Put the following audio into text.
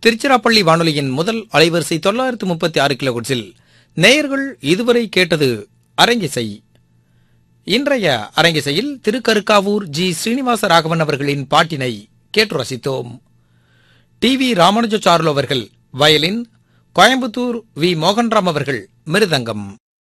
திருச்சிராப்பள்ளி வானொலியின் முதல் அலைவரிசை 936 கிலோஹெர்ட்ஸில் நேயர்கள் இதுவரை கேட்டது அரங்கிசை. இன்றைய அரங்கிசையில் திருக்கருக்காவூர் ஜி. ஸ்ரீனிவாச ராகவன் அவர்களின் பாட்டினை கேட்டு ரசித்தோம். டி.வி. ராமானுஜாச்சார்லு அவர்கள் வயலின், கோயம்புத்தூர் வி. மோகன்ராம் அவர்கள் மிருதங்கம்.